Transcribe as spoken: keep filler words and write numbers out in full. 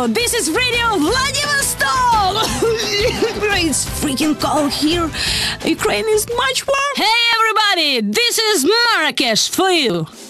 you! This is Radio Vladivostok! It's freaking cold here. Ukraine is much warm. Hey everybody, this is Marrakesh for you.